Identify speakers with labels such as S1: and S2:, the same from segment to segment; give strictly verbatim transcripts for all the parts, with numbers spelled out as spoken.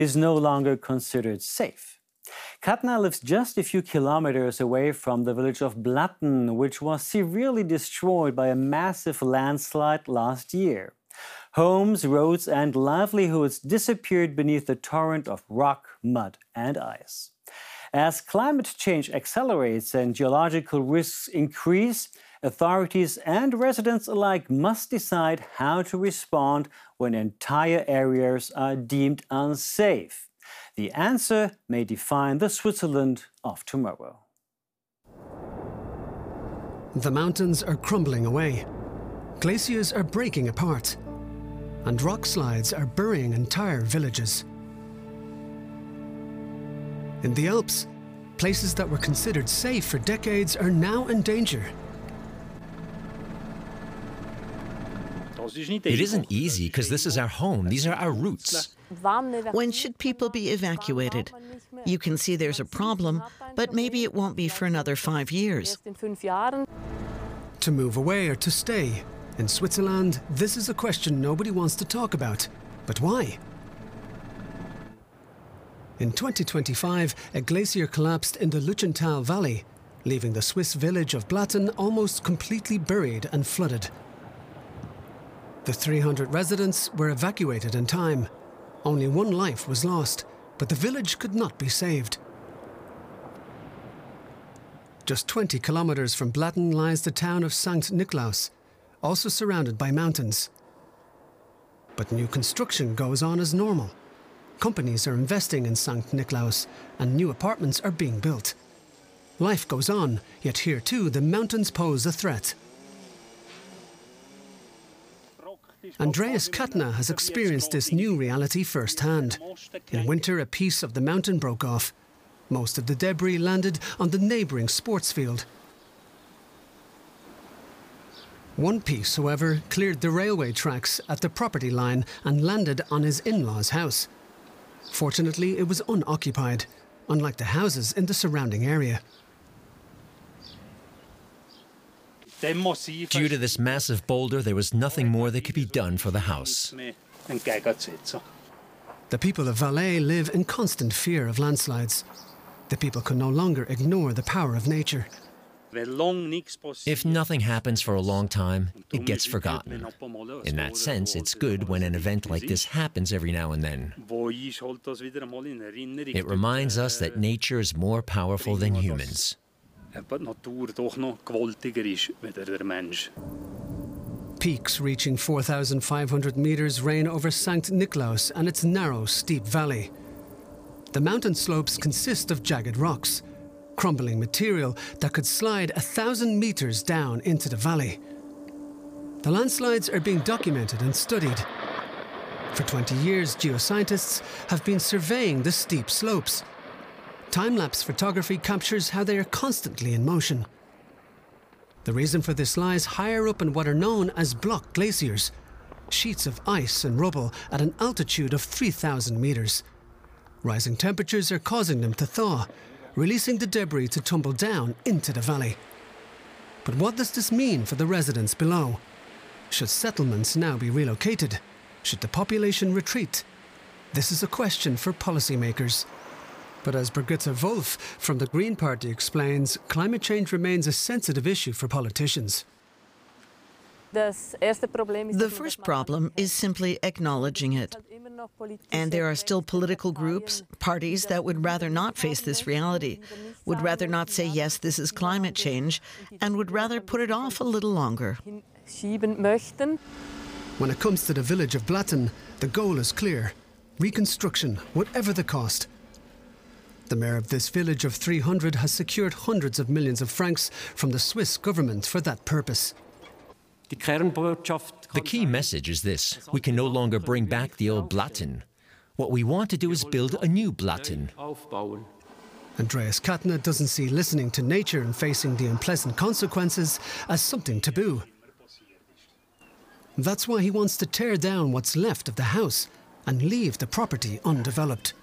S1: is no longer considered safe. Katna lives just a few kilometers away from the village of Blatten, which was severely destroyed by a massive landslide last year. Homes, roads, and livelihoods disappeared beneath the torrent of rock, mud, and ice. As climate change accelerates and geological risks increase, authorities and residents alike must decide how to respond when entire areas are deemed unsafe. The answer may define the Switzerland of tomorrow.
S2: The mountains are crumbling away. Glaciers are breaking apart. And rock slides are burying entire villages. In the Alps, places that were considered safe for decades are now in danger.
S3: It isn't easy because this is our home. These are our roots.
S4: When should people be evacuated? You can see there's a problem, but maybe it won't be for another five years.
S2: To move away or to stay? In Switzerland, this is a question nobody wants to talk about. But why? In twenty twenty-five, a glacier collapsed in the Lütjenthal Valley, leaving the Swiss village of Blatten almost completely buried and flooded. The three hundred residents were evacuated in time. Only one life was lost, but the village could not be saved. Just twenty kilometers from Blatten lies the town of Sankt Niklaus, also surrounded by mountains. But new construction goes on as normal. Companies are investing in Sankt Niklaus, and new apartments are being built. Life goes on, yet here too the mountains pose a threat. Andreas Katna has experienced this new reality firsthand. In winter, a piece of the mountain broke off. Most of the debris landed on the neighbouring sports field. One piece, however, cleared the railway tracks at the property line and landed on his in-laws' house. Fortunately, it was unoccupied, unlike the houses in the surrounding area.
S3: Due to this massive boulder, there was nothing more that could be done for the house.
S2: The people of Valais live in constant fear of landslides. The people can no longer ignore the power of nature.
S3: If nothing happens for a long time, it gets forgotten. In that sense, it's good when an event like this happens every now and then. It reminds us that nature is more powerful than humans.
S2: Peaks reaching four thousand five hundred meters reign over Sankt Niklaus and its narrow, steep valley. The mountain slopes consist of jagged rocks, crumbling material that could slide a thousand meters down into the valley. The landslides are being documented and studied. For twenty years, geoscientists have been surveying the steep slopes. Time-lapse photography captures how they are constantly in motion. The reason for this lies higher up in what are known as block glaciers, sheets of ice and rubble at an altitude of three thousand meters. Rising temperatures are causing them to thaw, releasing the debris to tumble down into the valley. But what does this mean for the residents below? Should settlements now be relocated? Should the population retreat? This is a question for policymakers. But as Birgitta Wolf from the Green Party explains, climate change remains a sensitive issue for politicians.
S4: The first problem is simply acknowledging it. And there are still political groups, parties that would rather not face this reality, would rather not say, yes, this is climate change, and would rather put it off a little longer.
S2: When it comes to the village of Blatten, the goal is clear: reconstruction, whatever the cost. The mayor of this village of three hundred has secured hundreds of millions of francs from the Swiss government for that purpose.
S3: The key message is this: we can no longer bring back the old Blatten. What we want to do is build a new Blatten.
S2: Andreas Katna doesn't see listening to nature and facing the unpleasant consequences as something taboo. That's why he wants to tear down what's left of the house and leave the property undeveloped.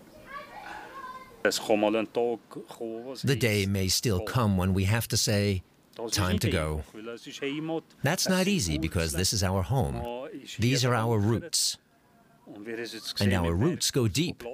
S3: The day may still come when we have to say, time to go. That's not easy because this is our home. These are our roots. And our roots go deep.